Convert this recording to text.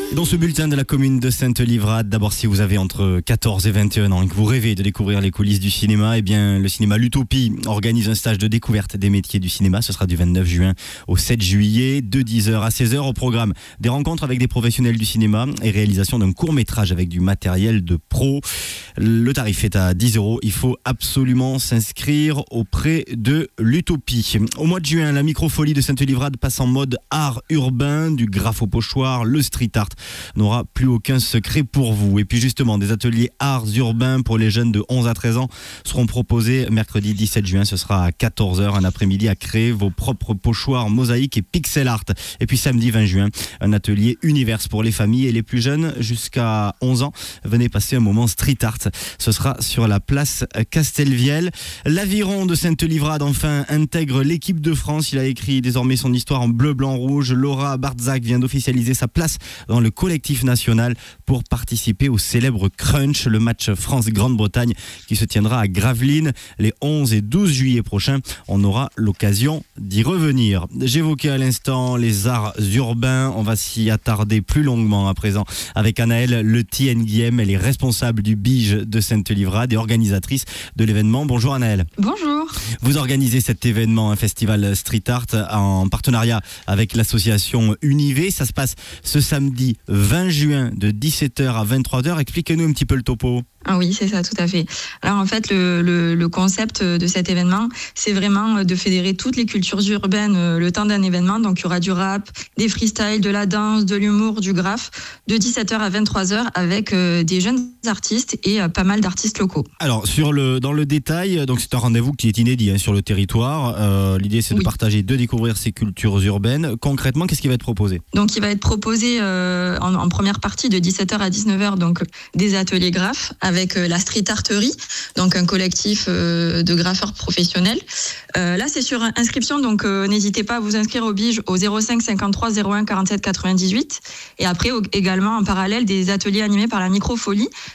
Dans ce bulletin de la commune de Sainte-Livrade, d'abord si vous avez entre 14 et 21 ans et que vous rêvez de découvrir les coulisses du cinéma, eh bien le cinéma L'Utopie organise un stage de découverte des métiers du cinéma. Ce sera du 29 juin au 7 juillet, de 10h à 16h. Au programme, des rencontres avec des professionnels du cinéma et réalisation d'un court-métrage avec du matériel de pro. Le tarif est à 10 €. Il faut absolument s'inscrire auprès de L'Utopie. Au mois de juin, la microfolie de Sainte-Livrade passe en mode art urbain, du graphe au pochoir, le street art n'aura plus aucun secret pour vous. Et puis justement, des ateliers arts urbains pour les jeunes de 11 à 13 ans seront proposés mercredi 17 juin. Ce sera à 14h, un après-midi, à créer vos propres pochoirs, mosaïques et pixel art. Et puis samedi 20 juin, un atelier univers pour les familles et les plus jeunes jusqu'à 11 ans. Venez passer un moment street art. Ce sera sur la place Castelviel. L'Aviron de Sainte-Livrade, enfin, intègre l'équipe de France. Il a écrit désormais son histoire en bleu, blanc, rouge. Laura Bartzac vient d'officialiser sa place dans le collectif national pour participer au célèbre Crunch, le match France-Grande-Bretagne qui se tiendra à Gravelines les 11 et 12 juillet prochains. On aura l'occasion d'y revenir. J'évoquais à l'instant les arts urbains. On va s'y attarder plus longuement à présent avec Anaëlle Leti-Nguiem. Elle est responsable du Bige de Sainte-Livrade et organisatrice de l'événement. Bonjour Anaëlle. Bonjour. Vous organisez cet événement, un festival street art en partenariat avec l'association Univé. Ça se passe ce samedi 20 juin de 17h à 23h. Expliquez-nous un petit peu le topo. Ah oui, c'est ça, tout à fait. Alors en fait, le concept de cet événement, c'est vraiment de fédérer toutes les cultures urbaines le temps d'un événement. Donc il y aura du rap, des freestyles, de la danse, de l'humour, du graphe, de 17h à 23h avec des jeunes artistes et pas mal d'artistes locaux. Alors dans le détail, donc c'est un rendez-vous qui est inédit sur le territoire. L'idée c'est de partager, de découvrir ces cultures urbaines. Concrètement, qu'est-ce qui va être proposé ? Donc il va être proposé en première partie de 17h à 19h donc des ateliers graphes avec la street arterie, donc un collectif de graffeurs professionnels. Là, c'est sur inscription, donc n'hésitez pas à vous inscrire au Bige au 05 53 01 47 98. Et après, également, en parallèle, des ateliers animés par la microfolie.